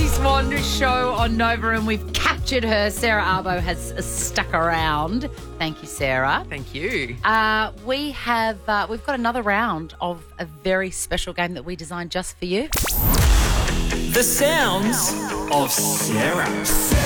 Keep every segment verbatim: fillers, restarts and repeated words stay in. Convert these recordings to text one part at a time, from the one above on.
Swan show on Nova, and we've captured her. Sarah Arbo has stuck around. Thank you, Sarah. Thank you. Uh, we have uh, we've got another round of a very special game that we designed just for you. The sounds of Sarah.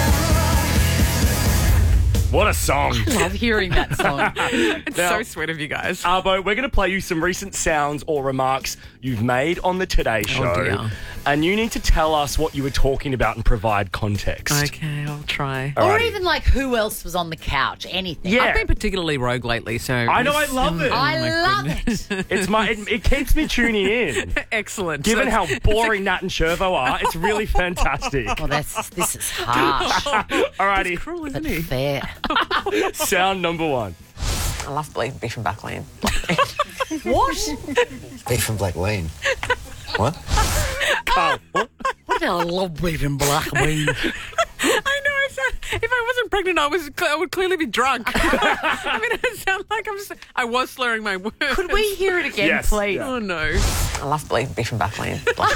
What a song. I love hearing that song. It's Now- so sweet of you guys. Arbo, we're going to play you some recent sounds or remarks you've made on the Today Show. dear. And you need to tell us what you were talking about and provide context. Okay, I'll try. Or Alrighty. even like who else was on the couch, anything. Yeah. I've been particularly rogue lately, so... I know, I love it. I my love goodness. it. It's my it, it keeps me tuning in. Excellent. Given So- how boring Nat and Shervo are, it's really fantastic. Well, that's this is harsh, Alrighty, He's cruel, isn't but he? fair. sound number one. I love beef beef and black lane. What? Beef and black lean. What? Carl, what? What do I love beef and black bean? I know. I sound, if I wasn't pregnant, I was. I would clearly be drunk. I mean, I sound like I'm. s- I was slurring my words. Could we hear it again, Yes, please? yeah. Oh no. I love beef beef and black lane. Black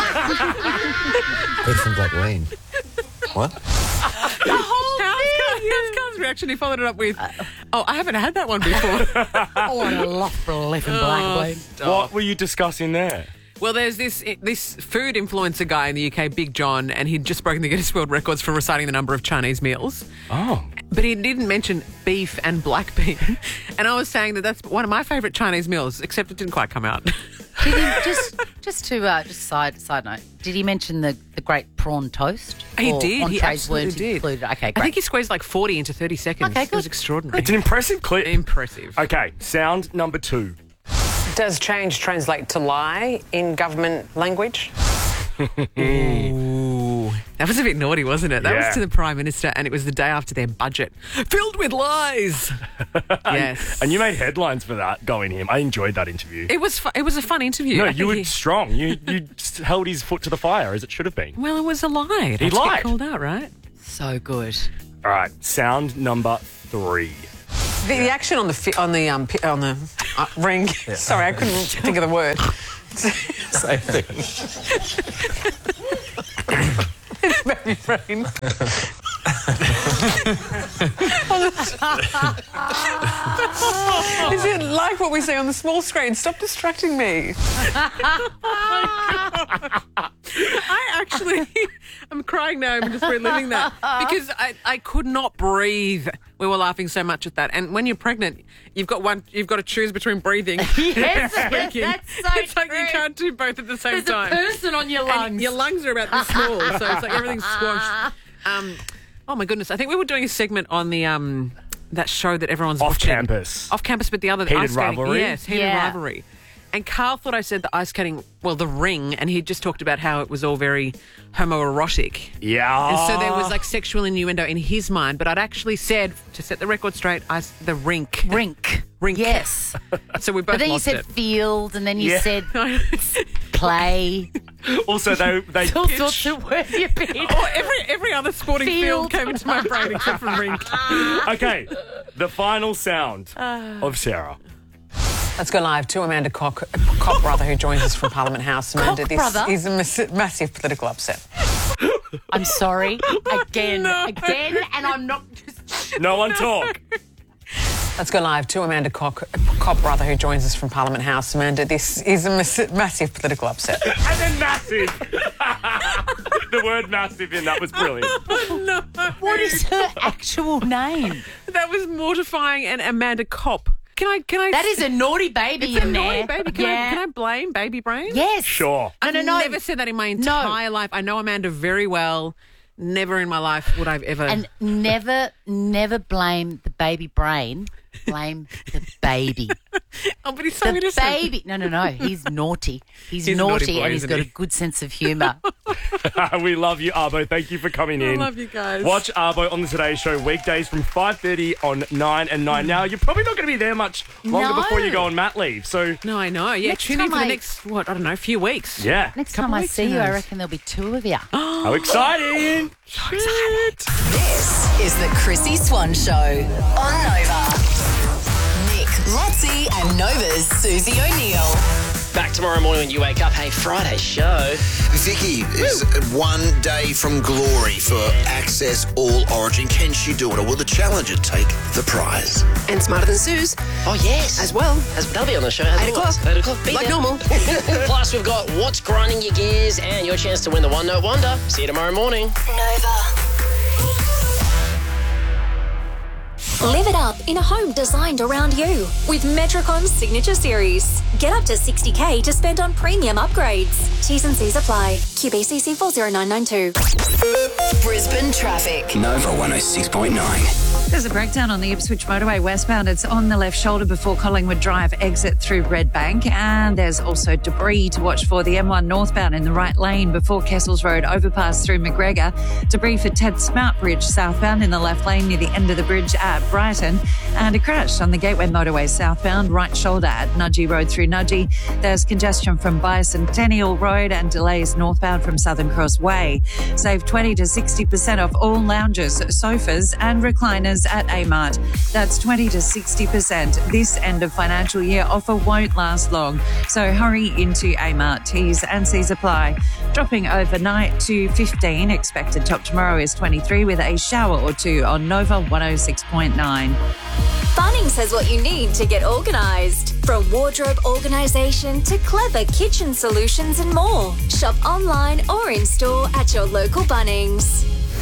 Beef and black lean. What? The whole How's thing. Carl's, how's Carl's reaction? He followed it up with, "Oh, I haven't had that one before." Oh, I love beef and black bean. What were you discussing there? Well, there's this this food influencer guy in the U K, Big John, and he'd just broken the Guinness World Records for reciting the number of Chinese meals. Oh. But he didn't mention beef and black bean. And I was saying that that's one of my favourite Chinese meals, except it didn't quite come out. Did he just just to uh, just side side note? Did he mention the, the great prawn toast? He Or did. He entrees absolutely weren't did. included? Okay, great. I think he squeezed like forty into thirty seconds. Okay, It was good. extraordinary. It's an impressive clip. Impressive. Okay, sound number two. Does change translate to lie in government language? Ooh. That was a bit naughty, wasn't it? That Yeah. was to the Prime Minister, and it was the day after their budget. Filled with lies! Yes. And you made headlines for that, going him. I enjoyed that interview. It was fu- it was a fun interview. No, I you think were he- strong. You you s- held his foot to the fire, as it should have been. Well, it was a lie. It He had to get lied. called out, right? So good. All right, sound number three. The, the action on the fi- on the um pi- on the uh, ring. Sorry, I couldn't think of the word. Same thing. Baby brain. Is it like what we see on the small screen? Stop distracting me. I actually, I'm crying now. I'm just reliving that because I, I could not breathe. We were laughing so much at that. And when you're pregnant, you've got one. You've got to choose between breathing Yes, and speaking. that's so It's like you true. can't do both at the same There's time. a person on your And lungs. your lungs are about this small, so it's like everything's squashed. Um, oh my goodness! I think we were doing a segment on the um that show that everyone's Off watching. campus. Off campus, but the other Heated ice skating. rivalry? Yes, heated Yeah. rivalry. And Carl thought I said the ice skating, well, the ring, and he just talked about how it was all very homoerotic. Yeah. And so there was like sexual innuendo in his mind, but I'd actually said, to set the record straight, I, s- the rink. Rink. Rink. Yes. So we both But then you lost said it. field, and then you Yeah. said play. Also, they they All pitch- sorts of words you've been. Oh, every, every other sporting field. Field. came into my brain except for rink. Okay, the final sound of Sarah. Let's go live to Amanda Cock, Cock brother, who joins us from Parliament House. Amanda, Cock this brother? is a mass- massive political upset. I'm sorry. Again. Again. And I'm not just... No one talk. Let's go live to Amanda Cock, Cock brother, who joins us from Parliament House. Amanda, this is a mass- massive political upset. And then massive. The word massive in that was brilliant. No. What is her actual name? That was mortifying. And Amanda Kopp. Can I, can I... That is a naughty baby It's a in naughty there. baby. Can, yeah. I, can I blame baby brain? Yes. Sure. No, no, I've no. never said that in my entire life. I know Amanda very well. Never in my life would I've ever... And never, never blame the baby brain. Blame the baby. oh, but he's so The innocent. baby. No, no, no. He's naughty. He's, He's a naughty naughty, boy, and he's isn't got he? a good sense of humour. We love you, Arbo. Thank you for coming I in. love you guys. Watch Arbo on the Today Show weekdays from five thirty on nine and nine. Now, you're probably not going to be there much longer No. before you go on mat leave. So, No, I know. Yeah, Next tune in time for the I- next, what, I don't know, few weeks. yeah. Next Couple time I weeks, see who you, I knows? reckon there'll be two of you. How exciting. So excited. This is the Chrissy Swan Show on Nova. Nick, Lotzie and Nova's Susie O'Neill. Back tomorrow morning when you wake up. Hey, Friday show. Vicky is one day from glory for Access All Origin. Can she do it, or will the challenger take the prize? And Smarter Than Suze. Oh, yes. As well. As, they'll be on the show. As Eight o'clock. Eight o'clock. Be Like there. normal. Plus, we've got What's Grinding Your Gears and your chance to win the One Note Wonder. See you tomorrow morning. Nova. Live it up in a home designed around you with Metricom's Signature Series. Get up to sixty K to spend on premium upgrades. T's and C's apply. Q B C C four zero nine nine two. Brisbane traffic. Nova one oh six point nine. There's a breakdown on the Ipswich motorway westbound. It's on the left shoulder before Collingwood Drive exit through Red Bank. And there's also debris to watch for the M one northbound in the right lane before Kessels Road overpass through McGregor. Debris for Ted Smart Bridge southbound in the left lane near the end of the bridge at Brighton. And a crash on the Gateway motorway southbound right shoulder at Nudgee Road through Nudgee. There's congestion from Bicentennial Road and delays northbound from Southern Cross Way. Save twenty to sixty percent off all lounges, sofas and recliners at A-Mart. That's twenty to sixty percent. This end of financial year offer won't last long, so hurry into A-Mart. T's and C's apply. Dropping overnight to fifteen. Expected top tomorrow is twenty-three with a shower or two on Nova one oh six point nine. Bunnings has what you need to get organised. From wardrobe organisation to clever kitchen solutions and more. Shop online or in store at your local Bunnings.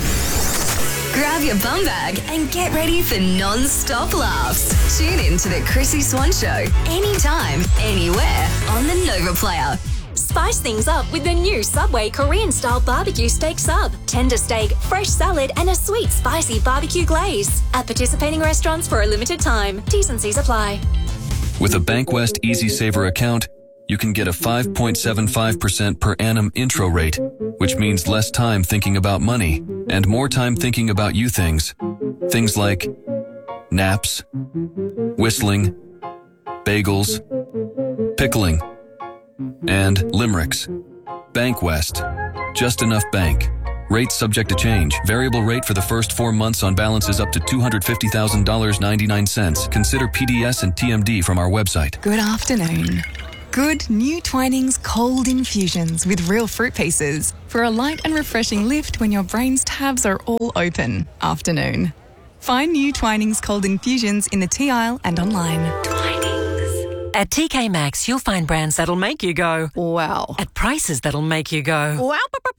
Grab your bum bag and get ready for non-stop laughs. Tune in to the Chrissy Swan Show anytime, anywhere on the Nova Player. Spice things up with the new Subway Korean-style barbecue steak sub. Tender steak, fresh salad and a sweet spicy barbecue glaze. At participating restaurants for a limited time. T's and C's apply. With a Bankwest Easy Saver account, you can get a five point seven five percent per annum intro rate, which means less time thinking about money and more time thinking about you things. Things like naps, whistling, bagels, pickling, and limericks. Bankwest. Just enough bank. Rates subject to change. Variable rate for the first four months on balances up to two hundred fifty thousand dollars and ninety-nine cents. Consider P D S and T M D from our website. Good afternoon. Good new Twinings cold infusions with real fruit pieces for a light and refreshing lift when your brain's tabs are all open. Afternoon. Find new Twinings cold infusions in the tea aisle and online. At T K Maxx, you'll find brands that'll make you go, wow. At prices that'll make you go, wow.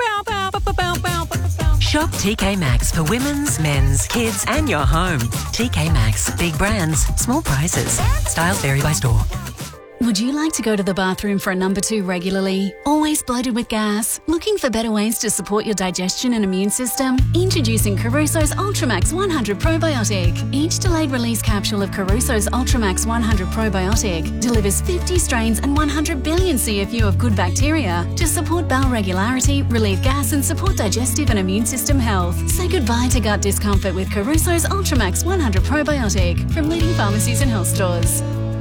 Shop T K Maxx for women's, men's, kids, and your home. T K Maxx. Big brands, small prices. Styles vary by store. Would you like to go to the bathroom for a number two regularly? Always bloated with gas? Looking for better ways to support your digestion and immune system? Introducing Caruso's Ultramax one hundred Probiotic. Each delayed release capsule of Caruso's Ultramax one hundred Probiotic delivers fifty strains and one hundred billion C F U of good bacteria to support bowel regularity, relieve gas and support digestive and immune system health. Say goodbye to gut discomfort with Caruso's Ultramax one hundred Probiotic from leading pharmacies and health stores.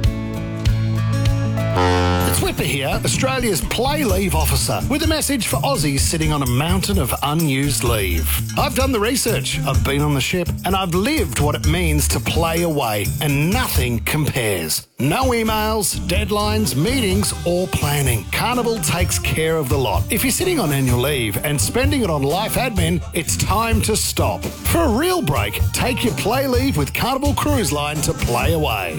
It's Whipper here, Australia's play leave officer, with a message for Aussies sitting on a mountain of unused leave. I've done the research, I've been on the ship, and I've lived what it means to play away, and nothing compares. No emails, deadlines, meetings, or planning. Carnival takes care of the lot. If you're sitting on annual leave and spending it on life admin, it's time to stop. For a real break, take your play leave with Carnival Cruise Line to play away.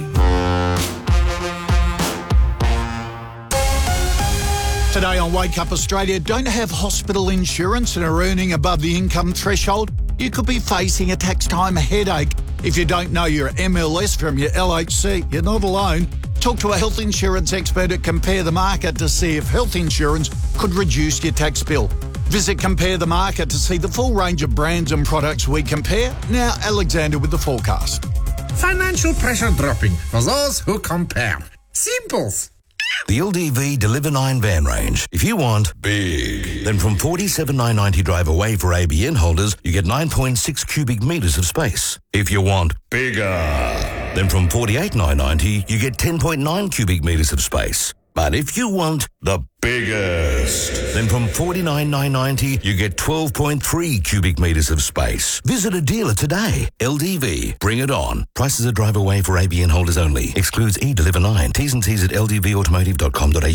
Today on Wake Up Australia, don't have hospital insurance and are earning above the income threshold? You could be facing a tax time headache. If you don't know your M L S from your L H C, you're not alone. Talk to a health insurance expert at Compare the Market to see if health insurance could reduce your tax bill. Visit Compare the Market to see the full range of brands and products we compare. Now, Alexander with the forecast. Financial pressure dropping for those who compare. Simples. The L D V Deliver nine van range. If you want big, then from forty-seven thousand nine hundred ninety drive away for A B N holders, you get nine point six cubic metres of space. If you want bigger, then from forty-eight thousand nine hundred ninety, you get ten point nine cubic metres of space. But if you want the biggest, then from forty-nine thousand nine hundred ninety, you get twelve point three cubic metres of space. Visit a dealer today. L D V. Bring it on. Prices are drive away for A B N holders only. Excludes E Deliver nine. T's and C's at l d v automotive dot com dot a u.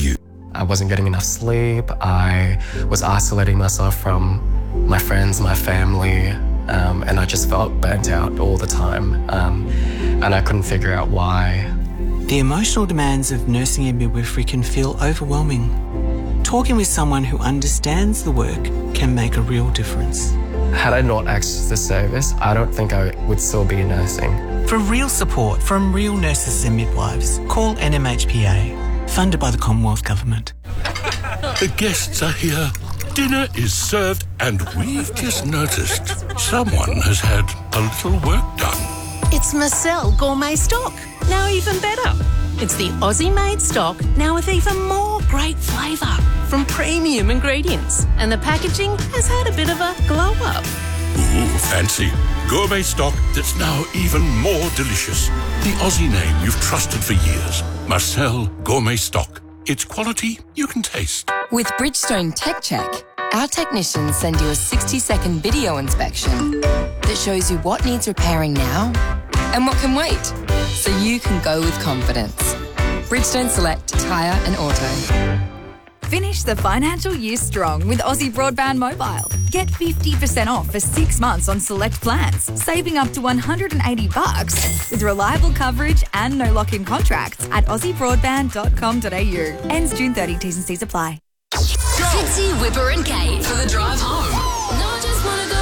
I wasn't getting enough sleep. I was isolating myself from my friends, my family, um, and I just felt burnt out all the time. Um, and I couldn't figure out why. The emotional demands of nursing and midwifery can feel overwhelming. Talking with someone who understands the work can make a real difference. Had I not accessed the service, I don't think I would still be nursing. For real support from real nurses and midwives, call N M H P A, funded by the Commonwealth Government. The guests are here. Dinner is served, and we've just noticed someone has had a little work done. It's Marcel Gourmet Stock, now even better. It's the Aussie-made stock, now with even more great flavour from premium ingredients. And the packaging has had a bit of a glow-up. Ooh, fancy. Gourmet stock that's now even more delicious. The Aussie name you've trusted for years. Marcel Gourmet Stock. It's quality you can taste. With Bridgestone Tech Check, our technicians send you a sixty-second video inspection that shows you what needs repairing now and what can wait, so you can go with confidence. Bridgestone Select Tyre and Auto. Finish the financial year strong with Aussie Broadband Mobile. Get fifty percent off for six months on select plans, saving up to one hundred eighty bucks with reliable coverage and no lock-in contracts at aussie broadband dot com dot a u. Ends June thirtieth, T's and C's apply. Fitzy, Whipper and Kate for the drive home. No, I just wanna go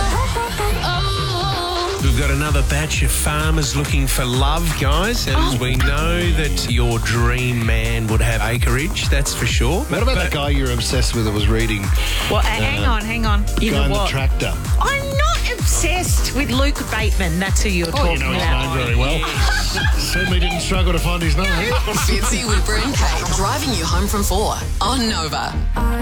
We've got another batch of farmers looking for love, guys. And Oh. we know that your dream man would have acreage, that's for sure. What about that guy you're obsessed with that was reading? Well, hang uh, on, hang on. You guy know in the what? tractor. I'm not obsessed with Luke Bateman. That's who you're Oh, talking you know his about. name very well. Certainly didn't struggle to find his name. Fitzy, Whipper and Kate driving you home from four on Nova.